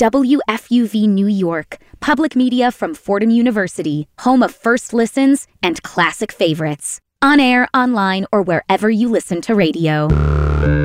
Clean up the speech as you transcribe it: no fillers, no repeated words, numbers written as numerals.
WFUV New York, public media from Fordham University, home of first listens and classic favorites. On air, online, or wherever you listen to radio.